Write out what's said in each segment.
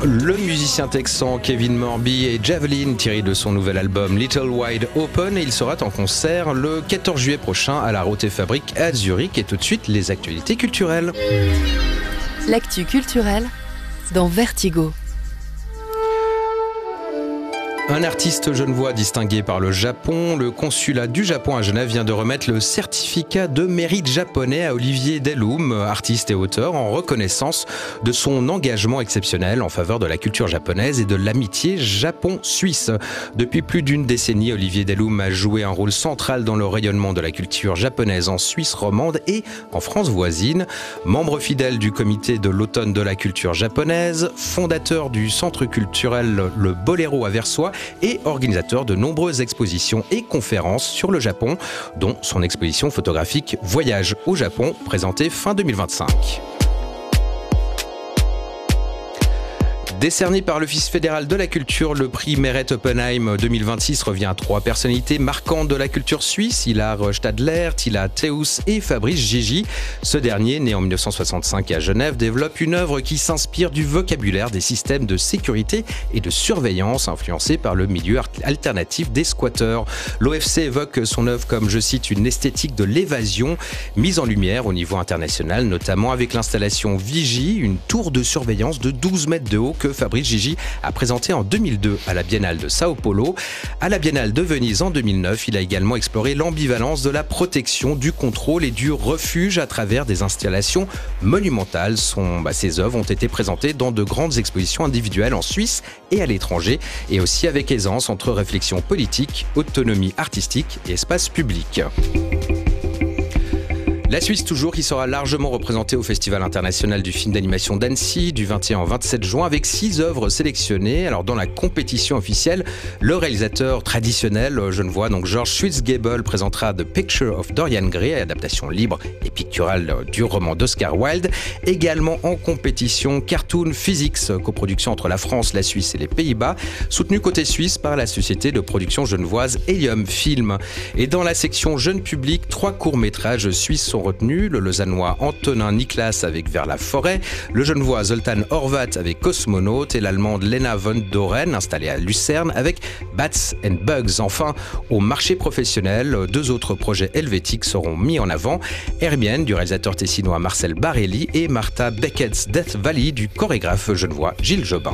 Le musicien texan Kevin Morby et Javelin, tiré de son nouvel album Little Wide Open, et il sera en concert le 14 juillet prochain à la Rote-Fabrik à Zurich. Et tout de suite, les actualités culturelles. L'actu culturelle dans Vertigo. Un artiste genevois distingué par le Japon, le consulat du Japon à Genève vient de remettre le certificat de mérite japonais à Olivier Delhomme, artiste et auteur, en reconnaissance de son engagement exceptionnel en faveur de la culture japonaise et de l'amitié Japon-Suisse. Depuis plus d'une décennie, Olivier Delhomme a joué un rôle central dans le rayonnement de la culture japonaise en Suisse romande et en France voisine. Membre fidèle du comité de l'automne de la culture japonaise, fondateur du centre culturel Le Boléro à Versoix, et organisateur de nombreuses expositions et conférences sur le Japon, dont son exposition photographique Voyage au Japon, présentée fin 2025. Décerné par l'Office fédéral de la culture, le prix Meret Oppenheim 2026 revient à 3 personnalités marquantes de la culture suisse, Hilar Stadler, Tila Teus et Fabrice Gigi. Ce dernier, né en 1965 à Genève, développe une œuvre qui s'inspire du vocabulaire des systèmes de sécurité et de surveillance influencés par le milieu alternatif des squatteurs. L'OFC évoque son œuvre comme, je cite, une esthétique de l'évasion mise en lumière au niveau international, notamment avec l'installation Vigie, une tour de surveillance de 12 mètres de haut que Fabrice Gigi a présenté en 2002 à la Biennale de Sao Paulo. À la Biennale de Venise en 2009, il a également exploré l'ambivalence de la protection, du contrôle et du refuge à travers des installations monumentales. Ses œuvres ont été présentées dans de grandes expositions individuelles en Suisse et à l'étranger, et aussi avec aisance entre réflexion politique, autonomie artistique et espace public. La Suisse toujours, qui sera largement représentée au Festival international du film d'animation d'Annecy du 21 au 27 juin avec 6 œuvres sélectionnées. Alors dans la compétition officielle, le réalisateur traditionnel genevois, donc George Schwitzgebel, présentera The Picture of Dorian Gray, adaptation libre et picturale du roman d'Oscar Wilde. Également en compétition, Cartoon Physics, coproduction entre la France, la Suisse et les Pays-Bas, soutenue côté suisse par la société de production genevoise Helium Film. Et dans la section jeune public, 3 courts-métrages suisses sont retenus, le lausannois Antonin Niklas avec Vers la forêt, le genevois Zoltan Horvat avec Cosmonaute et l'allemande Lena von Doren, installée à Lucerne, avec Bats and Bugs. Enfin, au marché professionnel, 2 autres projets helvétiques seront mis en avant, Hermione du réalisateur tessinois Marcel Barelli et Martha Beckett's Death Valley du chorégraphe genevois Gilles Jobin.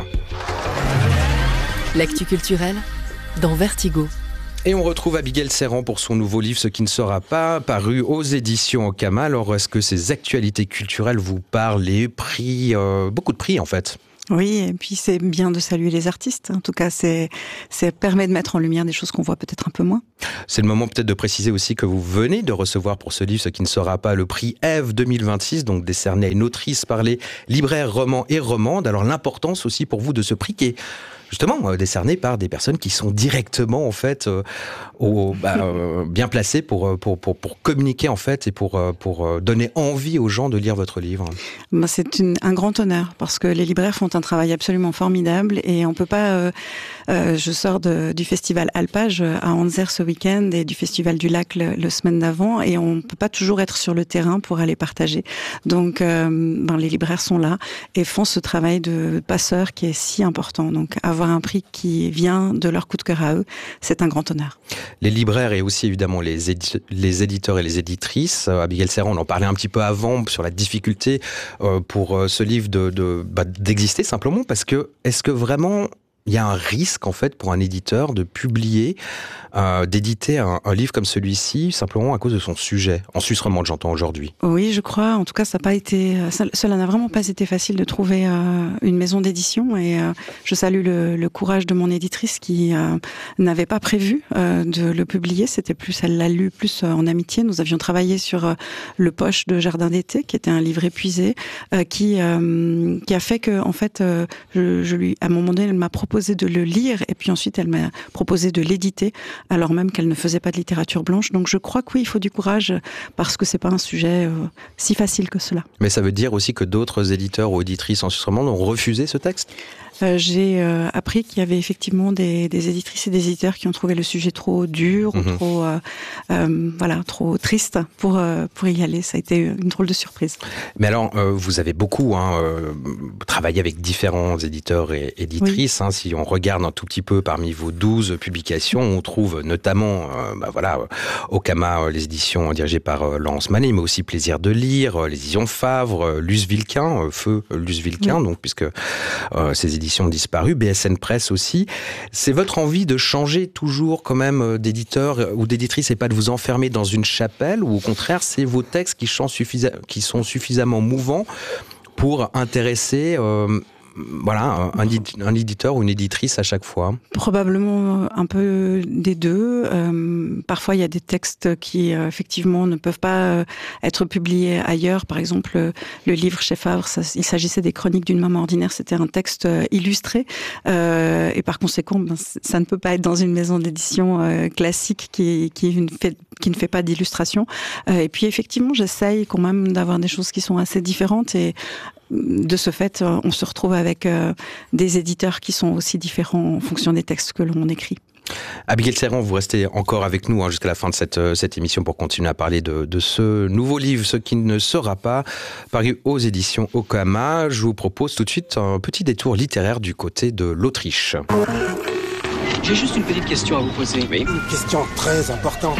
L'actu culturelle dans Vertigo. Et on retrouve Abigail Serran pour son nouveau livre « Ce qui ne sera pas », paru aux éditions Okama. Alors, est-ce que ces actualités culturelles vous parlent? Les prix, beaucoup de prix en fait. Oui, et puis c'est bien de saluer les artistes. En tout cas, ça permet de mettre en lumière des choses qu'on voit peut-être un peu moins. C'est le moment peut-être de préciser aussi que vous venez de recevoir pour ce livre, Ce qui ne sera pas, le prix Ève 2026, donc décerné à une autrice par les libraires romans et romandes. Alors l'importance aussi pour vous de ce prix qui est justement décerné par des personnes qui sont directement en fait bien placées pour communiquer en fait et pour donner envie aux gens de lire votre livre. C'est un grand honneur parce que les libraires font un travail absolument formidable et on peut pas. Je sors du festival Alpage à Anvers ce week-end et du festival du Lac le semaine d'avant et on peut pas toujours être sur le terrain pour aller partager. Donc les libraires sont là et font ce travail de passeur qui est si important. Donc avoir un prix qui vient de leur coup de cœur à eux, c'est un grand honneur. Les libraires et aussi évidemment les éditeurs et les éditrices. Abigail Serran, on en parlait un petit peu avant sur la difficulté pour ce livre d'exister simplement parce que est-ce que vraiment il y a un risque en fait pour un éditeur de publier, d'éditer un livre comme celui-ci simplement à cause de son sujet, en Suisse romande j'entends aujourd'hui. Oui, je crois. En tout cas, cela n'a vraiment pas été facile de trouver une maison d'édition et je salue le courage de mon éditrice qui n'avait pas prévu de le publier. Elle l'a lu plus en amitié. Nous avions travaillé sur Le Poche de Jardin d'été, qui était un livre épuisé, qui a fait que en fait, à un moment donné, elle m'a proposé de le lire et puis ensuite elle m'a proposé de l'éditer alors même qu'elle ne faisait pas de littérature blanche. Donc je crois que oui, il faut du courage parce que c'est pas un sujet si facile que cela. Mais ça veut dire aussi que d'autres éditeurs ou éditrices en Suisse romande ont refusé ce texte ? j'ai appris qu'il y avait effectivement des éditrices et des éditeurs qui ont trouvé le sujet trop dur ou trop triste pour y aller. Ça a été une drôle de surprise. Mais alors, vous avez beaucoup travaillé avec différents éditeurs et éditrices. Oui. Si on regarde un tout petit peu parmi vos 12 publications, on trouve notamment Okama, les éditions dirigées par Laurence Manet, mais aussi Plaisir de lire, les éditions Favre, Luce Vilquin, Feu Luce Vilquin, donc puisque ces éditions ont disparu, BSN Press aussi. C'est votre envie de changer toujours quand même d'éditeur ou d'éditrice et pas de vous enfermer dans une chapelle, ou au contraire, c'est vos textes qui sont suffisamment mouvants pour intéresser un éditeur ou une éditrice à chaque fois? Probablement un peu des deux. Parfois, il y a des textes qui, effectivement, ne peuvent pas être publiés ailleurs. Par exemple, le livre chez Favre, il s'agissait des Chroniques d'une maman ordinaire. C'était un texte illustré. Et par conséquent, ça ne peut pas être dans une maison d'édition classique qui ne fait pas d'illustration. Et puis, effectivement, j'essaye quand même d'avoir des choses qui sont assez différentes. Et de ce fait, on se retrouve avec des éditeurs qui sont aussi différents en fonction des textes que l'on écrit. Abigail Serran, vous restez encore avec nous jusqu'à la fin de cette émission pour continuer à parler de ce nouveau livre, Ce qui ne sera pas, paru aux éditions Okama. Je vous propose tout de suite un petit détour littéraire du côté de l'Autriche. J'ai juste une petite question à vous poser. Oui. Une question très importante.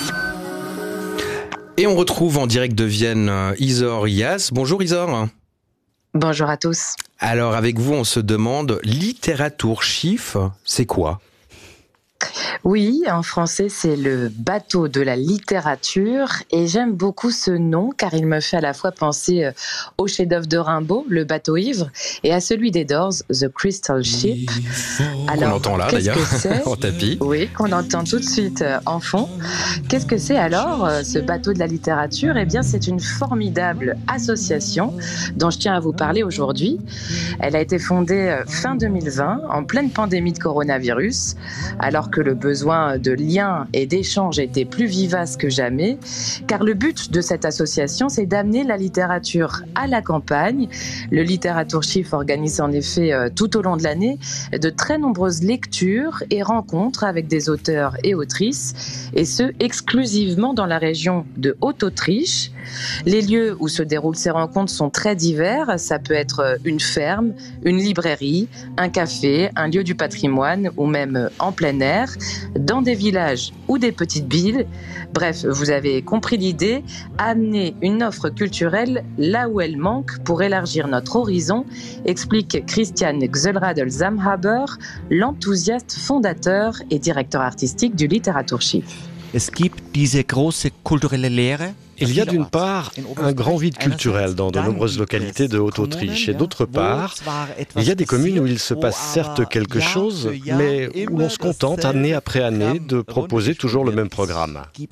Et on retrouve en direct de Vienne Isor Ias. Bonjour Isor. Bonjour à tous. Alors avec vous, on se demande, Literatursschiff, c'est quoi ? Oui, en français, c'est le bateau de la littérature et j'aime beaucoup ce nom car il me fait à la fois penser au chef-d'œuvre de Rimbaud, Le bateau ivre, et à celui des Doors, The Crystal Ship. Alors, qu'on entend là d'ailleurs, en tapis. Oui, qu'on entend tout de suite en fond. Qu'est-ce que c'est alors, ce bateau de la littérature ? Eh bien, c'est une formidable association dont je tiens à vous parler aujourd'hui. Elle a été fondée fin 2020, en pleine pandémie de coronavirus, alors que le besoin de lien et d'échange était plus vivace que jamais, car le but de cette association, c'est d'amener la littérature à la campagne. Le Literatursschiff organise en effet tout au long de l'année de très nombreuses lectures et rencontres avec des auteurs et autrices, et ce, exclusivement dans la région de Haute-Autriche. Les lieux où se déroulent ces rencontres sont très divers. Ça peut être une ferme, une librairie, un café, un lieu du patrimoine ou même en plein air, dans des villages ou des petites villes. Bref, vous avez compris l'idée, amener une offre culturelle là où elle manque pour élargir notre horizon, explique Christian Xelradl-Zamhaber, l'enthousiaste fondateur et directeur artistique du Literatursschiff. Es gibt diese große kulturelle Lehre. Il y a d'une part un grand vide culturel dans de nombreuses localités de Haute-Autriche et d'autre part, il y a des communes où il se passe certes quelque chose, mais où on se contente année après année de proposer toujours le même programme. Il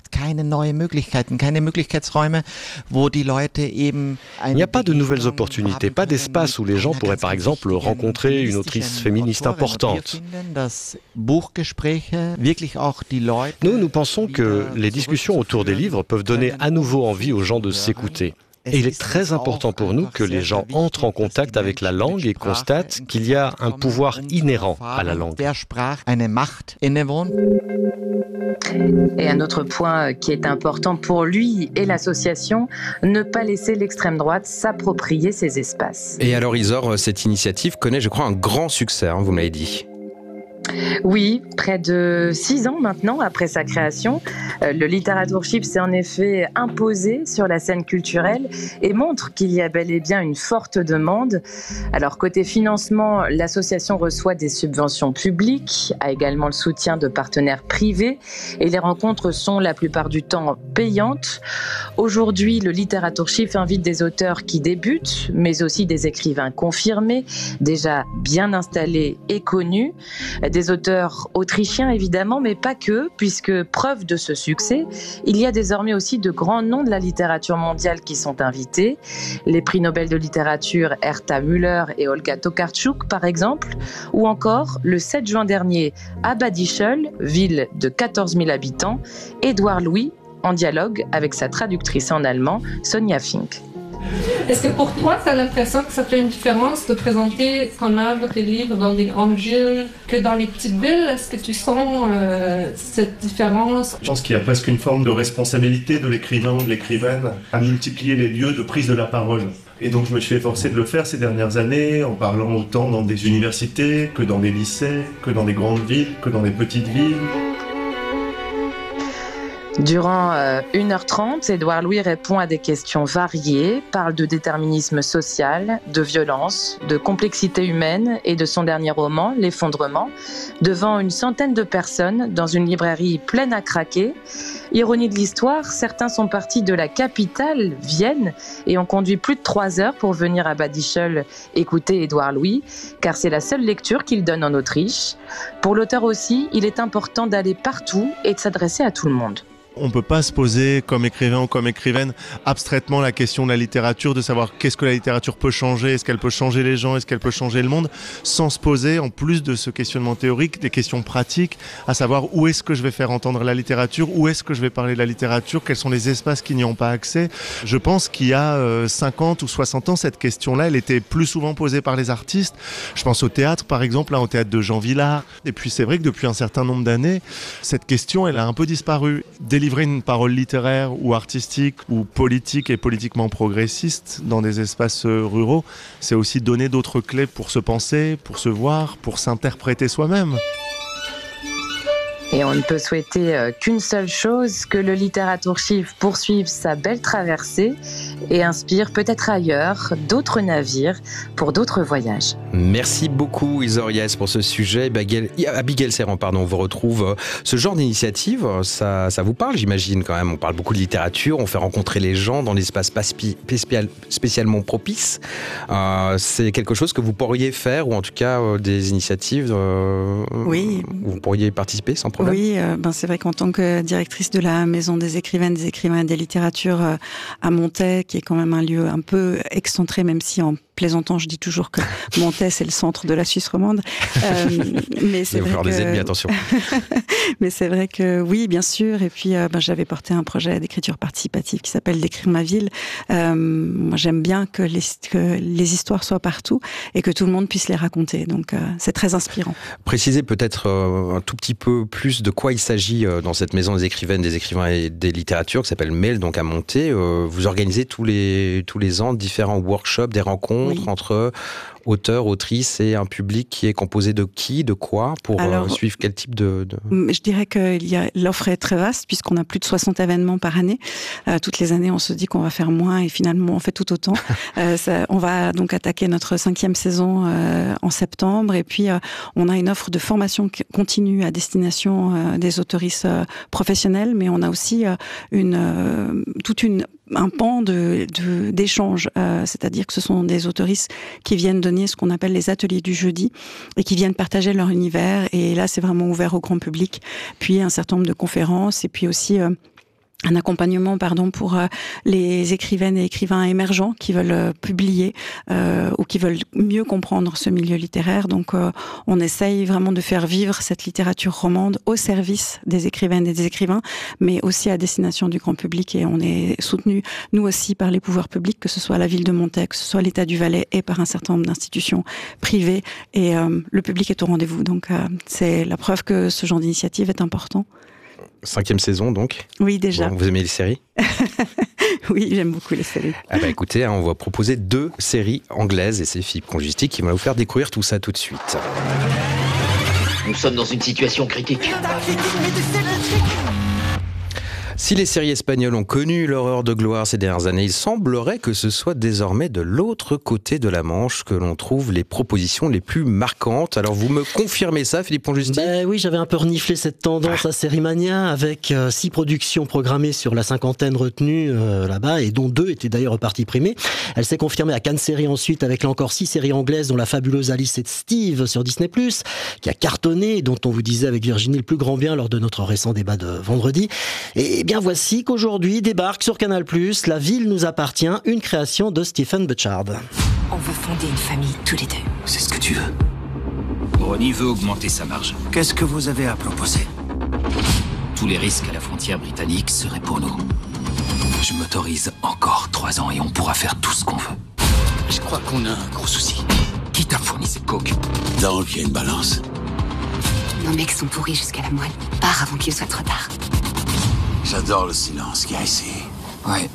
n'y a pas de nouvelles opportunités, pas d'espace où les gens pourraient par exemple rencontrer une autrice féministe importante. Nous pensons que les discussions autour des livres peuvent donner à nouveau envie aux gens de s'écouter. Et il est très important pour nous que les gens entrent en contact avec la langue et constatent qu'il y a un pouvoir inhérent à la langue. Et un autre point qui est important pour lui et l'association, ne pas laisser l'extrême droite s'approprier ces espaces. Et alors Isor, cette initiative connaît, je crois, un grand succès, vous m'avez dit. Oui, près de 6 ans maintenant après sa création, le Literatursschiff s'est en effet imposé sur la scène culturelle et montre qu'il y a bel et bien une forte demande. Alors côté financement, l'association reçoit des subventions publiques, a également le soutien de partenaires privés et les rencontres sont la plupart du temps payantes. Aujourd'hui, le Literatursschiff invite des auteurs qui débutent, mais aussi des écrivains confirmés, déjà bien installés et connus. Des auteurs autrichiens évidemment, mais pas que, puisque preuve de ce succès, il y a désormais aussi de grands noms de la littérature mondiale qui sont invités. Les prix Nobel de littérature Herta Müller et Olga Tokarczuk par exemple, ou encore le 7 juin dernier à Bad Ischl, ville de 14 000 habitants, Édouard Louis en dialogue avec sa traductrice en allemand Sonja Fink. Est-ce que pour toi, tu as l'impression que ça fait une différence de présenter ton œuvre, tes livres dans des grandes villes que dans les petites villes? Est-ce que tu sens cette différence? Je pense qu'il y a presque une forme de responsabilité de l'écrivain ou de l'écrivaine à multiplier les lieux de prise de la parole. Et donc je me suis efforcé de le faire ces dernières années en parlant autant dans des universités que dans des lycées, que dans des grandes villes, que dans des petites villes. Durant 1h30, Édouard Louis répond à des questions variées, parle de déterminisme social, de violence, de complexité humaine et de son dernier roman, L'Effondrement, devant une centaine de personnes dans une librairie pleine à craquer. Ironie de l'histoire, certains sont partis de la capitale, Vienne, et ont conduit plus de 3 heures pour venir à Bad Ischl écouter Édouard Louis, car c'est la seule lecture qu'il donne en Autriche. Pour l'auteur aussi, il est important d'aller partout et de s'adresser à tout le monde. On ne peut pas se poser comme écrivain ou comme écrivaine abstraitement la question de la littérature, de savoir qu'est-ce que la littérature peut changer, est-ce qu'elle peut changer les gens, est-ce qu'elle peut changer le monde, sans se poser, en plus de ce questionnement théorique, des questions pratiques, à savoir où est-ce que je vais faire entendre la littérature, où est-ce que je vais parler de la littérature, quels sont les espaces qui n'y ont pas accès. Je pense qu'il y a 50 ou 60 ans, cette question-là, elle était plus souvent posée par les artistes. Je pense au théâtre, par exemple, là, au théâtre de Jean Vilar. Et puis c'est vrai que depuis un certain nombre d'années, cette question, elle a un peu disparu. Délivrer une parole littéraire ou artistique ou politique et politiquement progressiste dans des espaces ruraux, c'est aussi donner d'autres clés pour se penser, pour se voir, pour s'interpréter soi-même. Et on ne peut souhaiter qu'une seule chose, que le Literaturschiff poursuive sa belle traversée et inspire peut-être ailleurs d'autres navires pour d'autres voyages. Merci beaucoup Isorias pour ce sujet. Abigail Serran, on vous retrouve. Ce genre d'initiative, ça vous parle, j'imagine quand même. On parle beaucoup de littérature, on fait rencontrer les gens dans des espaces pas spécialement propices. C'est quelque chose que vous pourriez faire, ou en tout cas des initiatives oui. Où vous pourriez participer sans problème. Oui, c'est vrai qu'en tant que directrice de la Maison des écrivains et des littératures à Montaix, qui est quand même un lieu un peu excentré, même si en plaisantant, je dis toujours que Montaix, c'est le centre de la Suisse romande. Mais c'est vrai des ennemis, attention. Mais c'est vrai que oui, bien sûr. Et puis, j'avais porté un projet d'écriture participative qui s'appelle Décrire ma ville. Moi, j'aime bien que les histoires soient partout et que tout le monde puisse les raconter. Donc, c'est très inspirant. Précisez peut-être un tout petit peu plus de quoi il s'agit dans cette Maison des écrivains et des littératures qui s'appelle MEL, donc à Montaix. Vous organisez tous les ans différents workshops, des rencontres entre auteurs, autrices et un public qui est composé de qui, de quoi, pour suivre quel type de... Je dirais que l'offre est très vaste puisqu'on a plus de 60 événements par année. Toutes les années, on se dit qu'on va faire moins et finalement, on fait tout autant. On va donc attaquer notre 5e saison en septembre et puis on a une offre de formation continue à destination des autoristes professionnels, mais on a aussi un pan d'échange, c'est-à-dire que ce sont des autoristes qui viennent donner ce qu'on appelle les ateliers du jeudi et qui viennent partager leur univers, et là c'est vraiment ouvert au grand public, puis un certain nombre de conférences et puis aussi un accompagnement pour les écrivaines et écrivains émergents qui veulent publier ou qui veulent mieux comprendre ce milieu littéraire. Donc on essaye vraiment de faire vivre cette littérature romande au service des écrivaines et des écrivains, mais aussi à destination du grand public, et on est soutenu nous aussi par les pouvoirs publics, que ce soit la ville de Montaix, que ce soit l'État du Valais, et par un certain nombre d'institutions privées, et le public est au rendez-vous. Donc c'est la preuve que ce genre d'initiative est important. 5e saison donc. Oui, déjà. Bon, vous aimez les séries? Oui, j'aime beaucoup les séries. Écoutez, on va proposer 2 séries anglaises, et c'est Philippe Conjusti qui va vous faire découvrir tout ça tout de suite. Nous sommes dans une situation critique. Si les séries espagnoles ont connu leur heure de gloire ces dernières années, il semblerait que ce soit désormais de l'autre côté de la Manche que l'on trouve les propositions les plus marquantes. Alors vous me confirmez ça, Philippe Conjusti? Oui, j'avais un peu reniflé cette tendance à Sérimania, avec 6 productions programmées sur la 50aine retenues là-bas, et dont 2 étaient d'ailleurs reparties primées. Elle s'est confirmée à Cannes Séries ensuite, avec là encore 6 séries anglaises, dont la fabuleuse Alice et Steve sur Disney+, qui a cartonné, et dont on vous disait avec Virginie le plus grand bien lors de notre récent débat de vendredi. Et bien voici qu'aujourd'hui débarque sur Canal+, La ville nous appartient, une création de Stephen Butchard. On veut fonder une famille tous les 2. C'est ce que tu veux. Ronnie veut augmenter sa marge. Qu'est-ce que vous avez à proposer? Tous les risques à la frontière britannique seraient pour nous. Je m'autorise encore 3 ans et on pourra faire tout ce qu'on veut. Je crois qu'on a un gros souci. Qui t'a fourni cette coke? Donc, il y a une balance. Nos mecs sont pourris jusqu'à la moelle. Pars avant qu'il soit trop tard. J'adore le silence qu'il y a ici. Ouais,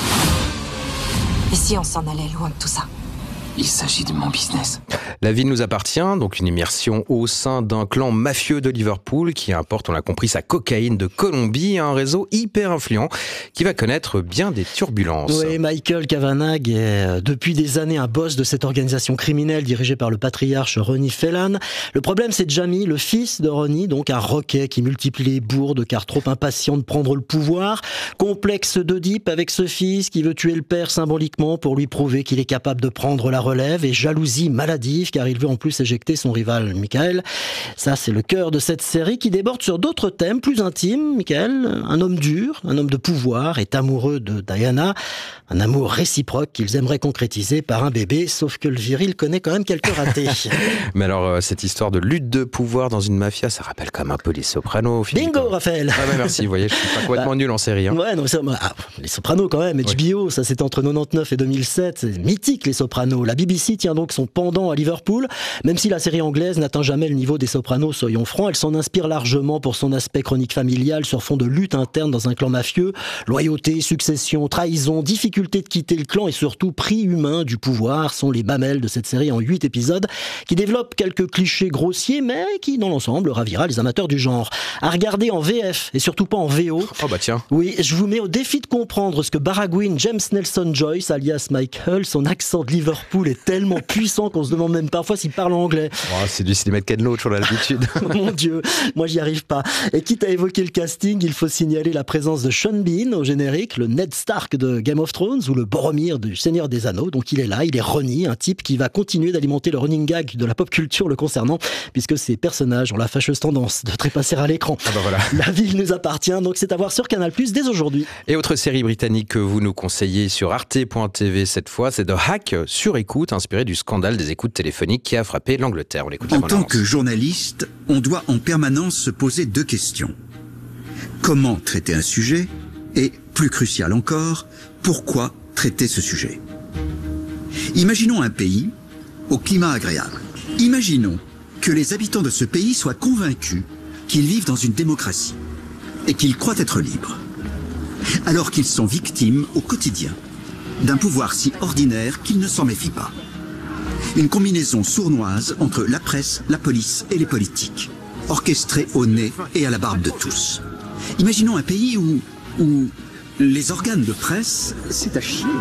Et si on s'en allait loin de tout ça? il s'agit de mon business. La ville nous appartient, donc une immersion au sein d'un clan mafieux de Liverpool qui importe, on l'a compris, sa cocaïne de Colombie, un réseau hyper influent qui va connaître bien des turbulences. Oui, Michael Kavanagh est depuis des années un boss de cette organisation criminelle dirigée par le patriarche Ronnie Phelan. Le problème, c'est Jamie, le fils de Ronnie, donc un roquet qui multiplie les bourdes car trop impatient de prendre le pouvoir. Complexe d'Oedipe avec ce fils qui veut tuer le père symboliquement pour lui prouver qu'il est capable de prendre la relève, et jalousie maladive car il veut en plus éjecter son rival Michael. Ça, c'est le cœur de cette série qui déborde sur d'autres thèmes plus intimes. Michael, un homme dur, un homme de pouvoir, est amoureux de Diana, un amour réciproque qu'ils aimeraient concrétiser par un bébé, sauf que le viril connaît quand même quelques ratés. Mais alors, cette histoire de lutte de pouvoir dans une mafia, ça rappelle quand même un peu les Sopranos. Philippe. Bingo, Raphaël. Ah bah merci, vous voyez, je suis pas complètement nul en série. Hein. Ouais, non, les Sopranos quand même, HBO, ça c'était entre 99 et 2007, c'est mythique les Sopranos. La BBC tient donc son pendant à Liverpool, même si la série anglaise n'atteint jamais le niveau des Sopranos, soyons francs, elle s'en inspire largement pour son aspect chronique familial sur fond de lutte interne dans un clan mafieux, loyauté, succession, trahison, difficulté de quitter le clan et surtout prix humain du pouvoir sont les mamelles de cette série en 8 épisodes qui développent quelques clichés grossiers mais qui dans l'ensemble ravira les amateurs du genre. À regarder en VF et surtout pas en VO. Oh bah tiens. Oui, je vous mets au défi de comprendre ce que baragouine James Nelson Joyce alias Mike Hull. Son accent de Liverpool est tellement puissant qu'on se demande même parfois s'il parle anglais. Oh, c'est du cinéma de Ken Loach, on a l'habitude. Mon Dieu, moi j'y arrive pas. Et quitte à évoquer le casting, il faut signaler la présence de Sean Bean au générique, le Ned Stark de Game of Thrones ou le Boromir du Seigneur des Anneaux. Donc il est là, il est Ronnie, un type qui va continuer d'alimenter le running gag de la pop culture le concernant, puisque ces personnages ont la fâcheuse tendance de trépasser à l'écran. Ah bah voilà. La ville nous appartient, donc c'est à voir sur Canal+ dès aujourd'hui. Et autre série britannique que vous nous conseillez sur arte.tv cette fois, c'est The Hack sur écoute, inspiré du scandale des écoutes téléphoniques qui a frappé l'Angleterre. On l'écoute. En tant que journaliste, on doit en permanence se poser 2 questions. Comment traiter un sujet? Et, plus crucial encore, pourquoi traiter ce sujet? Imaginons un pays au climat agréable. Imaginons que les habitants de ce pays soient convaincus qu'ils vivent dans une démocratie et qu'ils croient être libres, alors qu'ils sont victimes au quotidien d'un pouvoir si ordinaire qu'ils ne s'en méfient pas. Une combinaison sournoise entre la presse, la police et les politiques, orchestrée au nez et à la barbe de tous. Imaginons un pays où les organes de presse, c'est à chier.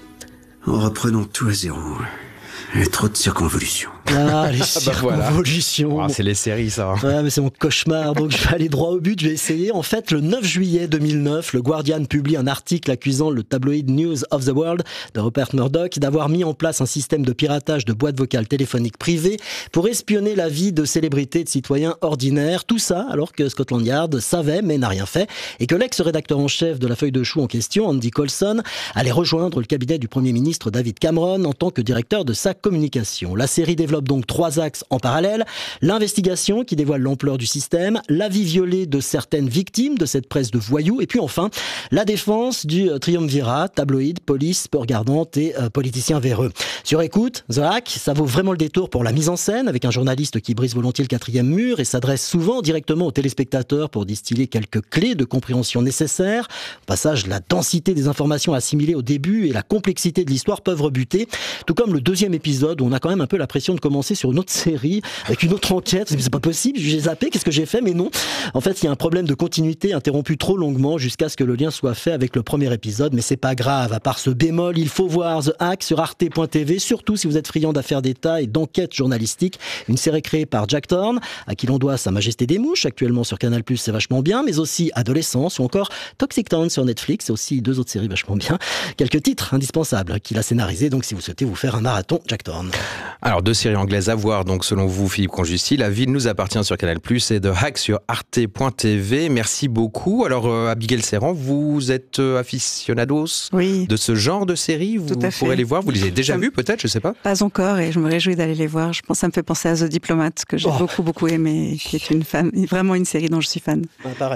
En reprenant tout à zéro. Il y a trop de circonvolutions. Ah, les circonvolutions. Voilà. Oh, c'est les séries, ça. Ouais, mais c'est mon cauchemar. Donc, je vais aller droit au but. Je vais essayer. En fait, le 9 juillet 2009, le Guardian publie un article accusant le tabloïd News of the World de Rupert Murdoch d'avoir mis en place un système de piratage de boîtes vocales téléphoniques privées pour espionner la vie de célébrités et de citoyens ordinaires. Tout ça alors que Scotland Yard savait, mais n'a rien fait, et que l'ex-rédacteur en chef de la feuille de chou en question, Andy Coulson, allait rejoindre le cabinet du Premier ministre David Cameron en tant que directeur de sa communication. La série développe donc 3 axes en parallèle. L'investigation qui dévoile l'ampleur du système, la vie violée de certaines victimes de cette presse de voyous, et puis enfin, la défense du triumvirat, tabloïd, police, peu regardante et politiciens véreux. Sur écoute, The Hack, ça vaut vraiment le détour pour la mise en scène, avec un journaliste qui brise volontiers le 4e mur et s'adresse souvent directement aux téléspectateurs pour distiller quelques clés de compréhension nécessaires. Au passage, la densité des informations assimilées au début et la complexité de l'histoire peuvent rebuter, tout comme le 2e épisode où on a quand même un peu la pression de commencer sur une autre série, avec une autre enquête. Mais c'est pas possible, j'ai zappé, qu'est-ce que j'ai fait? Mais non. En fait, il y a un problème de continuité interrompu trop longuement jusqu'à ce que le lien soit fait avec le premier épisode, mais c'est pas grave. À part ce bémol, il faut voir The Hack sur arte.tv, surtout si vous êtes friand d'affaires d'État et d'enquêtes journalistiques. Une série créée par Jack Thorne, à qui l'on doit Sa Majesté des Mouches, actuellement sur Canal+, c'est vachement bien, mais aussi Adolescence ou encore Toxic Town sur Netflix, c'est aussi 2 autres séries vachement bien. Quelques titres indispensables qu'il a scénarisés, donc si vous souhaitez vous faire un marathon, Jack Thorne. Alors, 2 séries anglaises à voir, donc selon vous, Philippe Conjusti. La ville nous appartient sur Canal+, et The Hack sur arte.tv. Merci beaucoup. Alors, Abigail Serran, vous êtes aficionados de ce genre de séries? Vous pourrez les voir? Vous les avez déjà vues, peut-être? Je sais pas. Pas encore, et je me réjouis d'aller les voir. Je pense que ça me fait penser à The Diplomat, que j'ai beaucoup aimé, qui est vraiment une série dont je suis fan. Pareil.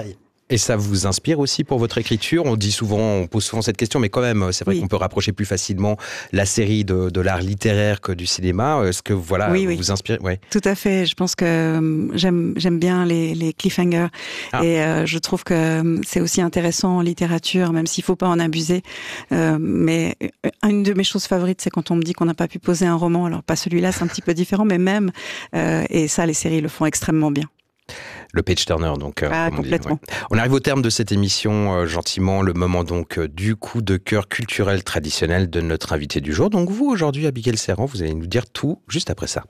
Et ça vous inspire aussi pour votre écriture? On pose souvent cette question, mais quand même, c'est vrai qu'on peut rapprocher plus facilement la série de l'art littéraire que du cinéma. Est-ce que vous inspire? Tout à fait. Je pense que j'aime bien les cliffhangers. Et je trouve que c'est aussi intéressant en littérature, même s'il ne faut pas en abuser. Mais une de mes choses favorites, c'est quand on me dit qu'on n'a pas pu poser un roman. Alors pas celui-là, c'est un petit peu différent, mais même. Et ça, les séries le font extrêmement bien. Le page-turner, donc. Complètement. On arrive au terme de cette émission, gentiment, le moment donc du coup de cœur culturel traditionnel de notre invité du jour. Donc vous, aujourd'hui, Abigail Serran, vous allez nous dire tout juste après ça.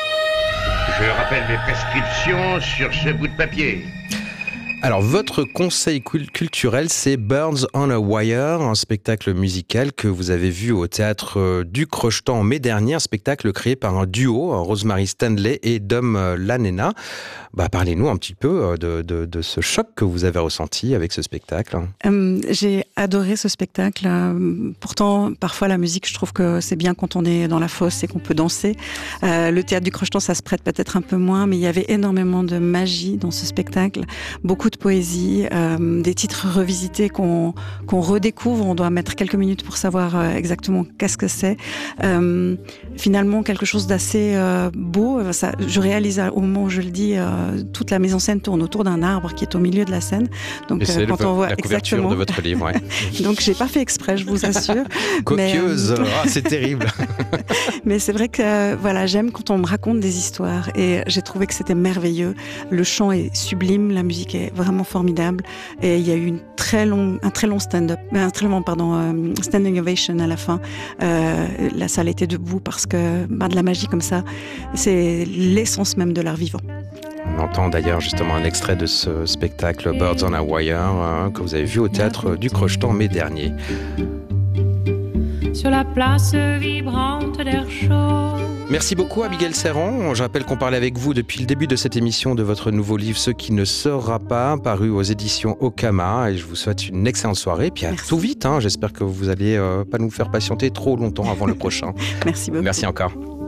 Je rappelle mes prescriptions sur ce bout de papier. Alors, votre conseil culturel, c'est Birds on a Wire, un spectacle musical que vous avez vu au théâtre du Crochetan en mai dernier, un spectacle créé par un duo, Rosemary Stanley et Dom Lanena. Parlez-nous un petit peu de ce choc que vous avez ressenti avec ce spectacle. J'ai adoré ce spectacle. Pourtant, parfois, la musique, je trouve que c'est bien quand on est dans la fosse et qu'on peut danser. Le théâtre du Crochetan, ça se prête peut-être un peu moins, mais il y avait énormément de magie dans ce spectacle. Beaucoup de poésie, des titres revisités qu'on redécouvre. On doit mettre quelques minutes pour savoir exactement qu'est-ce que c'est. Finalement, quelque chose d'assez beau. Je réalise au moment où je le dis, toute la mise en scène tourne autour d'un arbre qui est au milieu de la scène. Donc, quand on voit la couverture de votre livre. Ouais. Donc, j'ai pas fait exprès, je vous assure. Copieuse, c'est terrible. Mais c'est vrai que j'aime quand on me raconte des histoires et j'ai trouvé que c'était merveilleux. Le chant est sublime, la musique est vraiment formidable et il y a eu un très long standing ovation à la fin. La salle était debout parce que de la magie comme ça, c'est l'essence même de l'art vivant. On entend d'ailleurs justement un extrait de ce spectacle Birds on a Wire que vous avez vu au théâtre du Crochetan en mai dernier. Sur la place vibrante d'air chaud. Merci beaucoup Abigail Serran. Je rappelle qu'on parlait avec vous depuis le début de cette émission de votre nouveau livre Ce qui ne sera pas, paru aux éditions Okama, et je vous souhaite une excellente soirée, puis à tout vite. J'espère que vous allez pas nous faire patienter trop longtemps avant le prochain. Merci beaucoup. Merci encore.